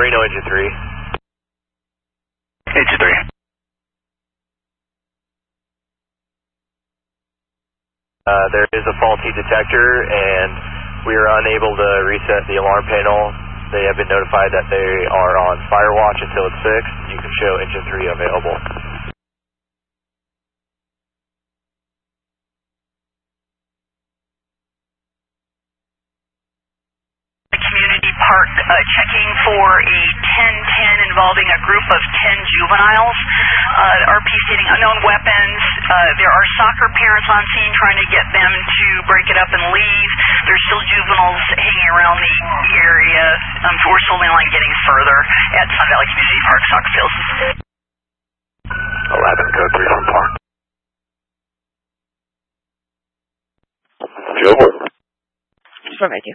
Reno engine 3. Engine 3. There is a faulty detector and we are unable to reset the alarm panel. They have been notified that they are on fire watch until it's fixed. You can show engine 3 available. Community Park checking for a 1010 involving a group of 10 juveniles. RP stating unknown weapons. There are soccer parents on scene trying to get them to break it up and leave. There's still juveniles hanging around the area. We're slowly on getting further at Sun Valley Community Park soccer fields. 11, code 3 from Park. Joe. From radio.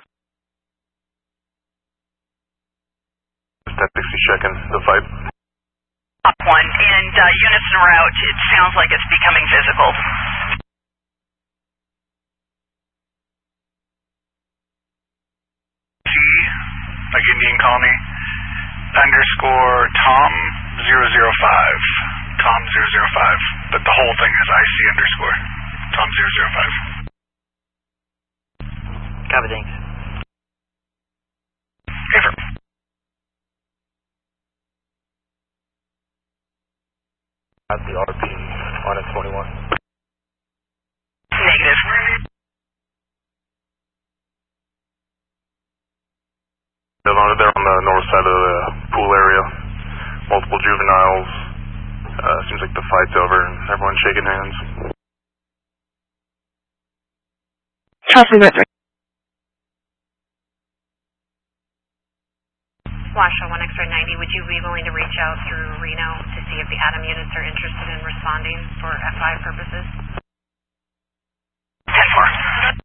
1060 checking the fight. Top 1, and units en route. It sounds like it's becoming physical. Again, you can call me underscore Tom 005. Tom 005. But the whole thing is IC underscore Tom 005. Copy, thanks. Favor. At the RP on a 21. Negative. They're on the north side of the pool area. Multiple juveniles. Seems like the fight's over and everyone's shaking hands. Traffic met Washoe 1X-ray 90, would you be willing to reach out through Reno to see if the ATOM units are interested in responding for FI purposes? 10-4.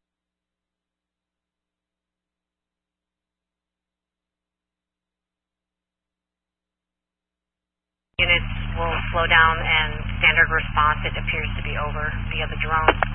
Units will slow down and standard response, it appears to be over via the drone.